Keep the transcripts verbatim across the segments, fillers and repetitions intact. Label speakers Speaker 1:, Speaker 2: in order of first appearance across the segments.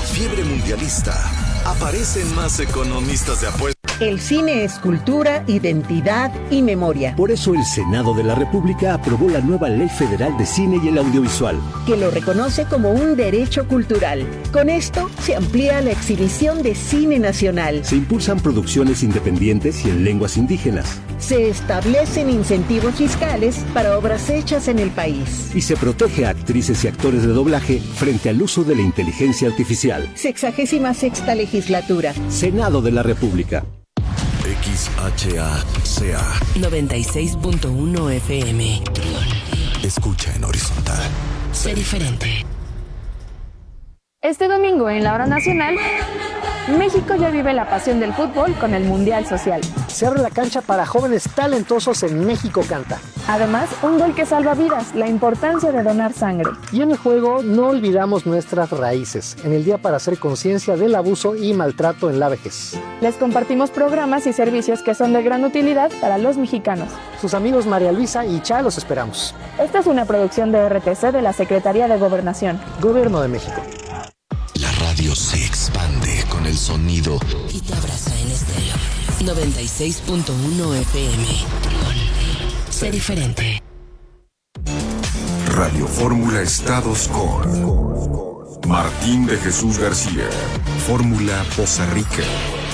Speaker 1: fiebre mundialista, aparecen más economistas de apuestas.
Speaker 2: El cine es cultura, identidad y memoria.
Speaker 3: Por eso el Senado de la República aprobó la nueva Ley Federal de Cine y el Audiovisual,
Speaker 2: que lo reconoce como un derecho cultural. Con esto se amplía la exhibición de cine nacional.
Speaker 3: Se impulsan producciones independientes y en lenguas indígenas.
Speaker 2: Se establecen incentivos fiscales para obras hechas en el país.
Speaker 3: Y se protege a actrices y actores de doblaje frente al uso de la inteligencia artificial.
Speaker 2: Sexagésima sexta legislatura.
Speaker 3: Senado de la República.
Speaker 1: X H A C A
Speaker 4: noventa y seis punto uno F M.
Speaker 1: Escucha en horizontal.
Speaker 4: Sé diferente.
Speaker 5: Este domingo en la hora nacional, México ya vive la pasión del fútbol con el Mundial Social.
Speaker 6: Se abre la cancha para jóvenes talentosos en México Canta.
Speaker 5: Además, un gol que salva vidas, la importancia de donar sangre.
Speaker 6: Y en el juego no olvidamos nuestras raíces, en el día para hacer conciencia del abuso y maltrato en la vejez.
Speaker 5: Les compartimos programas y servicios que son de gran utilidad para los mexicanos.
Speaker 6: Sus amigos María Luisa y Cha los esperamos.
Speaker 5: Esta es una producción de R T C de la Secretaría de Gobernación.
Speaker 6: Gobierno de México.
Speaker 1: La radio se expande con el sonido
Speaker 4: y te abraza en estéreo. noventa y seis punto uno F M. Sé diferente.
Speaker 7: Radio Fórmula Estados con Martín de Jesús García. Fórmula Poza Rica.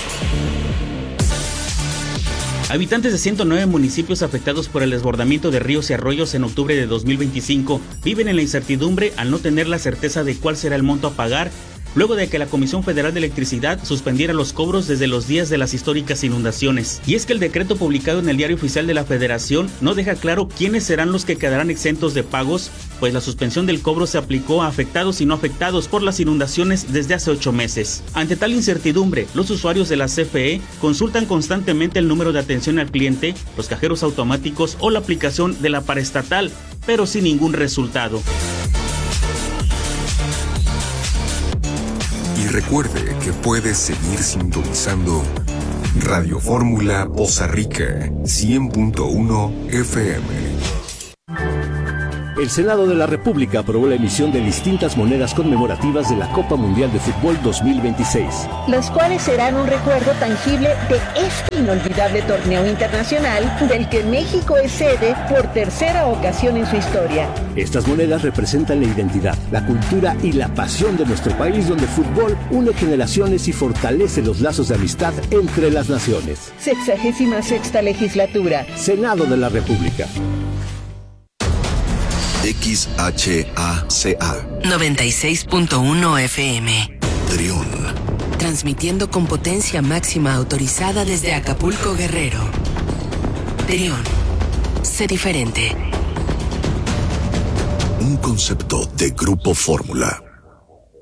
Speaker 8: Habitantes de ciento nueve municipios afectados por el desbordamiento de ríos y arroyos en octubre de dos mil veinticinco viven en la incertidumbre al no tener la certeza de cuál será el monto a pagar luego de que la Comisión Federal de Electricidad suspendiera los cobros desde los días de las históricas inundaciones. Y es que el decreto publicado en el Diario Oficial de la Federación no deja claro quiénes serán los que quedarán exentos de pagos, pues la suspensión del cobro se aplicó a afectados y no afectados por las inundaciones desde hace ocho meses. Ante tal incertidumbre, los usuarios de la C F E consultan constantemente el número de atención al cliente, los cajeros automáticos o la aplicación de la paraestatal, pero sin ningún resultado.
Speaker 7: Y recuerde que puede seguir sintonizando Radio Fórmula Poza Rica cien punto uno F M.
Speaker 3: El Senado de la República aprobó la emisión de distintas monedas conmemorativas de la Copa Mundial de Fútbol dos mil veintiséis.
Speaker 2: Las cuales serán un recuerdo tangible de este inolvidable torneo internacional del que México es sede por tercera ocasión en su historia.
Speaker 3: Estas monedas representan la identidad, la cultura y la pasión de nuestro país, donde el fútbol une generaciones y fortalece los lazos de amistad entre las naciones.
Speaker 2: Sexagésima sexta legislatura.
Speaker 3: Senado de la República.
Speaker 1: X H A C A
Speaker 4: noventa y seis punto uno F M.
Speaker 1: Trión.
Speaker 4: Transmitiendo con potencia máxima autorizada desde Acapulco, Guerrero. Trión. Sé diferente.
Speaker 1: Un concepto de Grupo Fórmula.